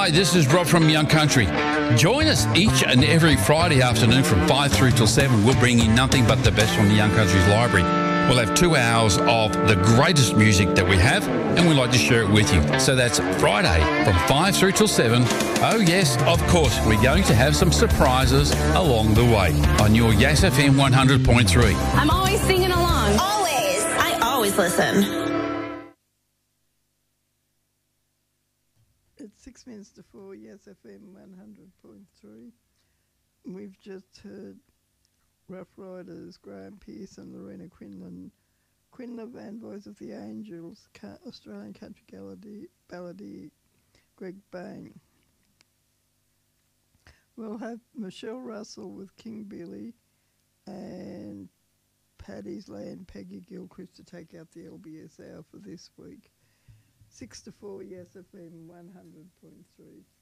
Hi, this is Rob from Young Country. Join us each and every Friday afternoon from 5 through till 7. We'll bring you nothing but the best from the Young Country's library. We'll have 2 hours of the greatest music that we have, and we'd like to share it with you. So that's Friday from 5 through till 7. Oh yes, of course, we're going to have some surprises along the way on your Yass FM 100.3. I'm always singing along. Always. I always listen. It's 6 minutes to 4, Yass FM 100.3. We've just heard Rough Riders, Graham Pearce and Lorena Quinlan of Voice of the Angels, Australian country balladeer Greg Bain. We'll have Michelle Russell with King Billy and Paddy's Land, Peggy Gilchrist to take out the LBS hour for this week. 6 to 4, Yass FM 100.3.